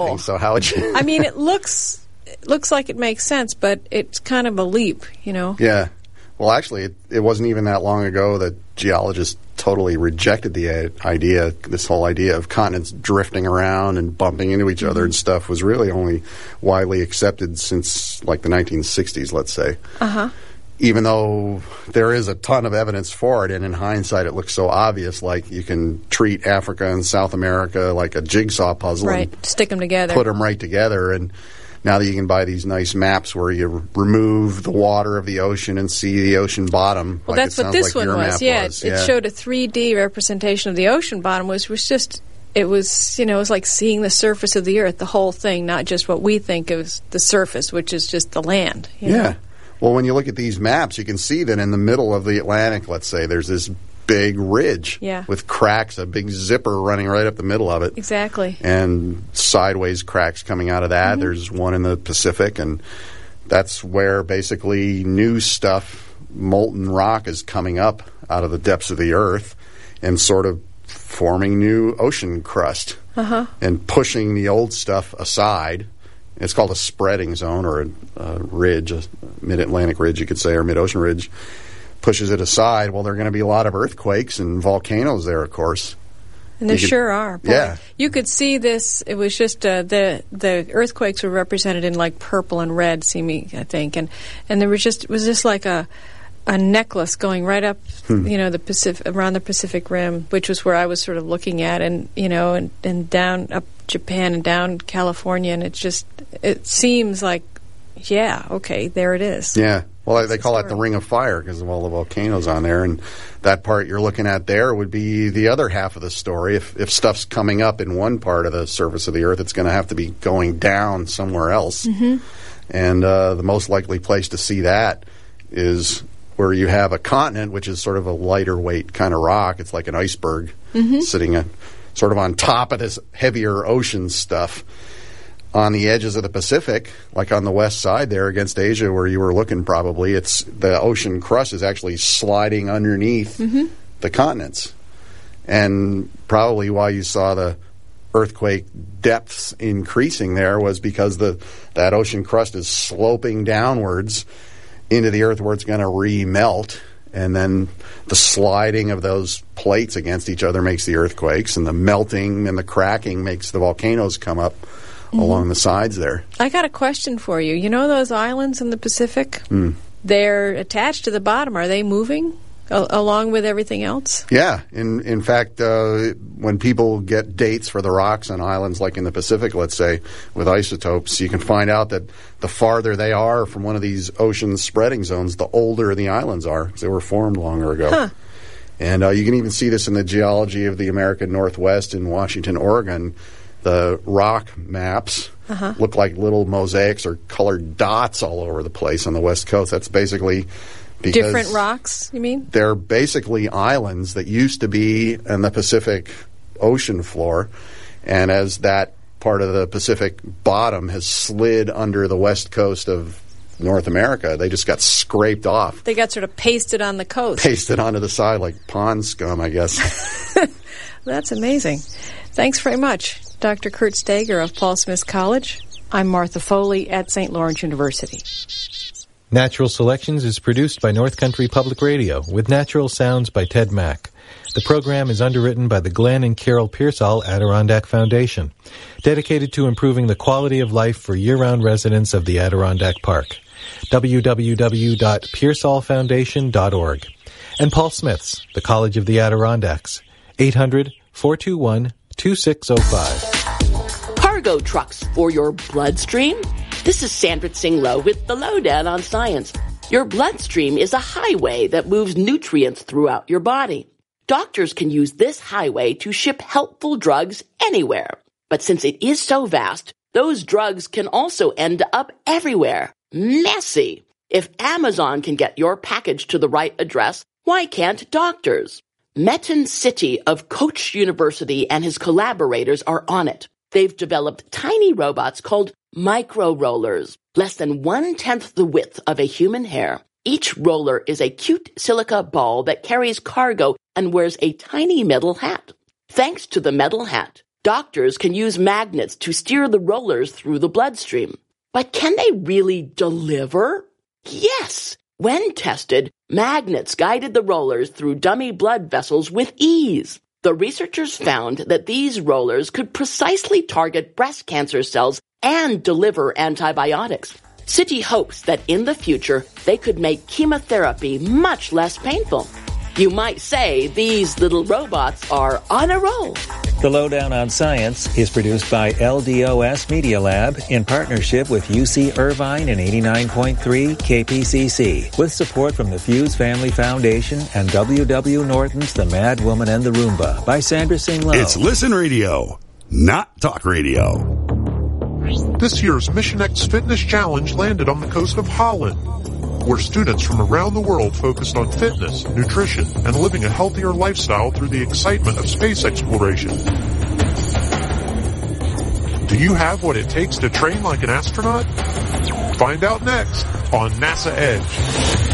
So how would you... I mean, it looks like it makes sense, but it's kind of a leap, Yeah. Well, actually, it wasn't even that long ago that geologists totally rejected the idea. This whole idea of continents drifting around and bumping into each other and stuff was really only widely accepted since, like, the 1960s, let's say. Even though there is a ton of evidence for it, and in hindsight it looks so obvious, like you can treat Africa and South America like a jigsaw puzzle. Right, and stick them together. Put them right together, and now that you can buy these nice maps where you remove the water of the ocean and see the ocean bottom. Well, like that's what this one was. Yeah, it showed a 3D representation of the ocean bottom, which was just, it was like seeing the surface of the earth, the whole thing, not just what we think of the surface, which is just the land. Yeah. Well, when you look at these maps, you can see that in the middle of the Atlantic, let's say, there's this big ridge with cracks, a big zipper running right up the middle of it. Exactly. And sideways cracks coming out of that. There's one in the Pacific, and that's where basically new stuff, molten rock, is coming up out of the depths of the earth and sort of forming new ocean crust and pushing the old stuff aside. It's called a spreading zone, or a ridge, a mid-Atlantic ridge, you could say, or mid-ocean ridge. Pushes it aside. Well, there are going to be a lot of earthquakes and volcanoes there, of course. And there sure are. Boy, yeah. You could see this. It was just the earthquakes were represented in like purple and red, seeming, I think, and there was just, it was just like a necklace going right up, the Pacific, around the Pacific Rim, which was where I was sort of looking at, and and down up Japan and down California, and it seems like, yeah, okay, there it is. Yeah. Well, they call it the Ring of Fire because of all the volcanoes on there, and that part you're looking at there would be the other half of the story. If stuff's coming up in one part of the surface of the Earth, it's going to have to be going down somewhere else. And the most likely place to see that is where you have a continent, which is sort of a lighter weight kind of rock. It's like an iceberg sitting sort of on top of this heavier ocean stuff. On the edges of the Pacific, like on the west side there against Asia where you were looking probably, it's the ocean crust is actually sliding underneath the continents. And probably why you saw the earthquake depths increasing there was because that ocean crust is sloping downwards into the earth where it's going to re-melt. And then the sliding of those plates against each other makes the earthquakes, and the melting and the cracking makes the volcanoes come up along the sides there. I got a question for you. You know those islands in the Pacific? They're attached to the bottom. Are they moving along with everything else? Yeah. In fact, when people get dates for the rocks on islands like in the Pacific, let's say, with isotopes, you can find out that the farther they are from one of these ocean spreading zones, the older the islands are, because they were formed longer ago. And you can even see this in the geology of the American Northwest in Washington, Oregon. The rock maps look like little mosaics or colored dots all over the place on the West Coast. That's basically because different rocks, you mean? They're basically islands that used to be in the Pacific Ocean floor, and as that part of the Pacific bottom has slid under the west coast of North America, they just got scraped off. They got sort of pasted on the coast. Pasted onto the side like pond scum, I guess. That's amazing. Thanks very much, Dr. Kurt Stager of Paul Smith College. I'm Martha Foley at St. Lawrence University. Natural Selections is produced by North Country Public Radio with natural sounds by Ted Mack. The program is underwritten by the Glenn and Carol Pearsall Adirondack Foundation, dedicated to improving the quality of life for year-round residents of the Adirondack Park. www.pearsallfoundation.org. And Paul Smith's, the College of the Adirondacks, 800-421-2605. Cargo trucks for your bloodstream? This is Sandra Tsinglow with the Lowdown on Science. Your bloodstream is a highway that moves nutrients throughout your body. Doctors can use this highway to ship helpful drugs anywhere. But since it is so vast, those drugs can also end up everywhere. Messy. If Amazon can get your package to the right address, why can't doctors? Metin City of Koch University and his collaborators are on it. They've developed tiny robots called micro-rollers, less than 1/10 the width of a human hair. Each roller is a cute silica ball that carries cargo and wears a tiny metal hat. Thanks to the metal hat, Doctors can use magnets to steer the rollers through the bloodstream. But can they really deliver? Yes! When tested, magnets guided the rollers through dummy blood vessels with ease. The researchers found that these rollers could precisely target breast cancer cells and deliver antibiotics. Citi hopes that in the future, they could make chemotherapy much less painful. You might say these little robots are on a roll. The Lowdown on Science is produced by LDOS Media Lab in partnership with UC Irvine and 89.3 KPCC, with support from the Fuse Family Foundation and W.W. Norton's The Mad Woman and the Roomba by Sandra Singh Lowe. It's Listen Radio, not Talk Radio. This year's Mission X Fitness Challenge landed on the coast of Holland, where students from around the world focused on fitness, nutrition, and living a healthier lifestyle through the excitement of space exploration. Do you have what it takes to train like an astronaut? Find out next on NASA Edge.